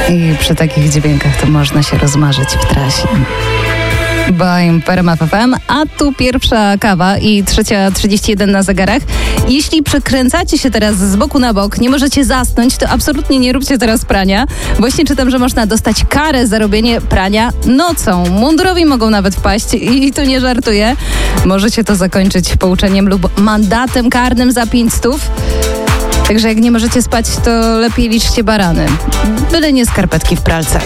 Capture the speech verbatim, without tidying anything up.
I przy takich dźwiękach to można się rozmarzyć w trasie. Boim Perma F M, a tu pierwsza kawa i trzecia trzydzieści jeden na zegarach. Jeśli przekręcacie się teraz z boku na bok, nie możecie zasnąć, to absolutnie nie róbcie teraz prania. Właśnie czytam, że można dostać karę za robienie prania nocą. Mundurowi mogą nawet wpaść i tu nie żartuję. Możecie to zakończyć pouczeniem lub mandatem karnym za pięć stów. Także jak nie możecie spać, to lepiej liczcie barany. Byle nie skarpetki w pralce.